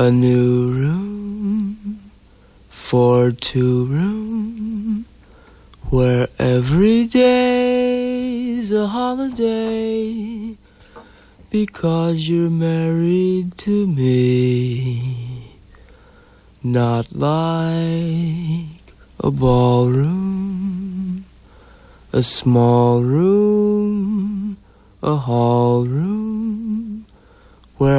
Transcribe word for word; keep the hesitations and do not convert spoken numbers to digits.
A new room for two room, where every day's a holiday, because you're married to me. Not like a ballroom, a small room, a hall room,